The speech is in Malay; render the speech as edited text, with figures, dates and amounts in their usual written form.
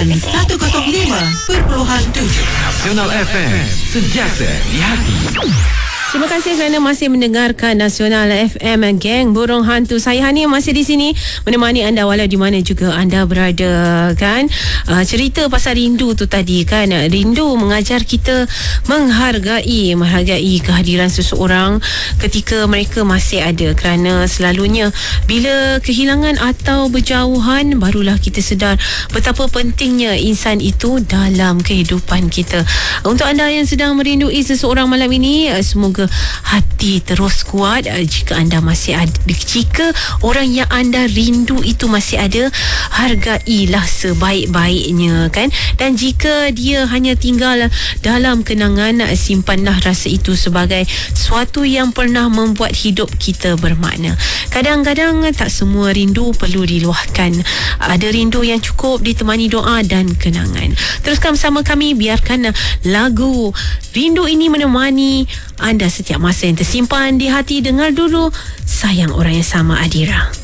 Pilihan 105.7 Nasional FM, sentiasa di hati. Terima kasih kerana masih mendengarkan Nasional FM, geng Burung Hantu. Saya Hani masih di sini menemani anda walau di mana juga anda berada, kan. Cerita pasal rindu tu tadi, kan. Rindu mengajar kita menghargai kehadiran seseorang ketika mereka masih ada, kerana selalunya bila kehilangan atau berjauhan barulah kita sedar betapa pentingnya insan itu dalam kehidupan kita. Untuk anda yang sedang merindui seseorang malam ini, semoga hati terus kuat. Jika anda masih ada, jika orang yang anda rindu itu masih ada, hargailah sebaik-baiknya, kan. Dan jika dia hanya tinggal dalam kenangan, simpanlah rasa itu sebagai suatu yang pernah membuat hidup kita bermakna. Kadang-kadang tak semua rindu perlu diluahkan. Ada rindu yang cukup ditemani doa dan kenangan. Teruskan bersama kami, biarkan lagu rindu ini menemani anda setiap masa yang tersimpan di hati. Dengar dulu Sayang Orang Yang Sama, Adira.